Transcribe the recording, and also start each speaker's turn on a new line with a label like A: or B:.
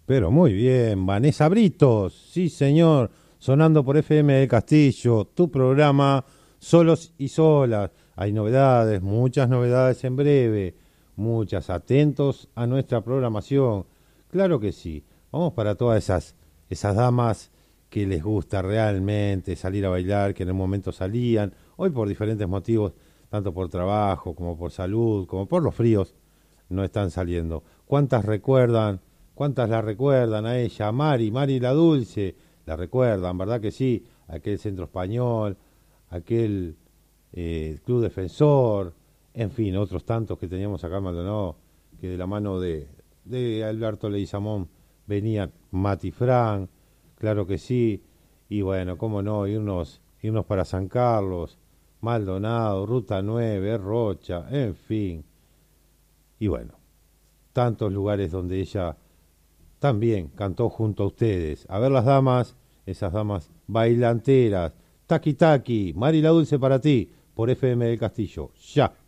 A: Pero muy bien, Vanessa Britos, sí señor, sonando por FM del Castillo, tu programa Solos y Solas. Hay novedades, muchas novedades en breve, muchas, atentos a nuestra programación. Claro que sí, vamos para todas esas damas que les gusta realmente salir a bailar, que en el momento salían, hoy por diferentes motivos, tanto por trabajo como por salud, como por los fríos, no están saliendo. ¿Cuántas recuerdan? ¿Cuántas la recuerdan a ella? A Mari la Dulce, la recuerdan, ¿verdad que sí? Aquel centro español, aquel club defensor, en fin, otros tantos que teníamos acá en Maldonado, que de la mano de Alberto Leguizamón venían Mati Frank, claro que sí, y bueno, cómo no, irnos para San Carlos, Maldonado, Ruta 9, Rocha, en fin, y bueno, tantos lugares donde ella también cantó junto a ustedes. A ver las damas, esas damas bailanteras. Taki Taki, Mari la Dulce para ti, por FM del Castillo. Ya.